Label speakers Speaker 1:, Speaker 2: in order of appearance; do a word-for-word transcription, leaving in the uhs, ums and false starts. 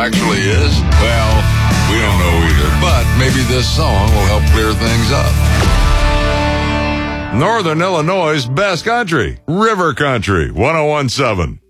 Speaker 1: actually is? Well, we don't know either, but maybe this song will help clear things up. Northern Illinois' best country, River Country, one oh one point seven.